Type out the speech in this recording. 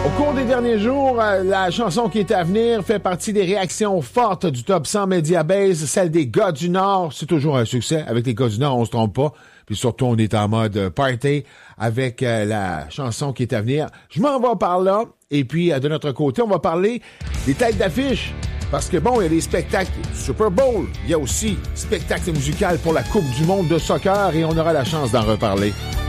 Au cours des derniers jours, la chanson qui est à venir fait partie des réactions fortes du Top 100 Mediabase, celle des gars du Nord. C'est toujours un succès. Avec les gars du Nord, on se trompe pas. Puis surtout, on est en mode party avec la chanson qui est à venir. Je m'en vais par là. Et puis, de notre côté, on va parler des têtes d'affiche. Parce que bon, il y a des spectacles Super Bowl. Il y a aussi spectacle musical pour la Coupe du monde de soccer et on aura la chance d'en reparler.